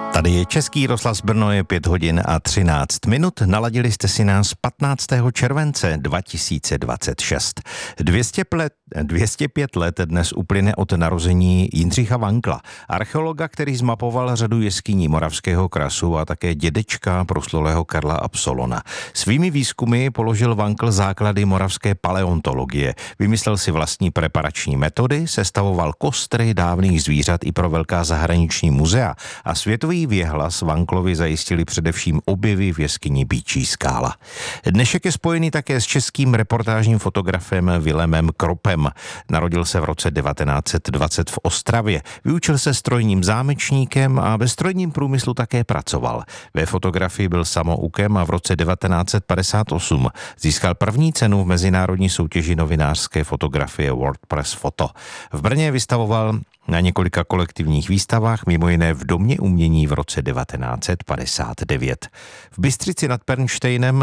Tady je Český rozhlas Brno, je 5 hodin a 13 minut. Naladili jste si nás 15. července 2026. 205 let dnes uplyne od narození Jindřicha Vankla, archeologa, který zmapoval řadu jeskyní Moravského krasu a také dědečka proslulého Karla Absolona. Svými výzkumy položil Vankl základy moravské paleontologie. Vymyslel si vlastní preparační metody, sestavoval kostry dávných zvířat i pro velká zahraniční muzea a světový věhlas Vanklovi zajistili především objevy v jeskyni Býčí skála. Dnešek je spojený také s českým reportážním fotografem Vilémem Kropem. Narodil se v roce 1920 v Ostravě. Vyučil se strojním zámečníkem a ve strojním průmyslu také pracoval. Ve fotografii byl samoukem a v roce 1958 získal první cenu v mezinárodní soutěži novinářské fotografie World Press Photo. V Brně vystavoval na několika kolektivních výstavách, mimo jiné v Domě umění v roce 1959. V Bystřici nad Pernštejnem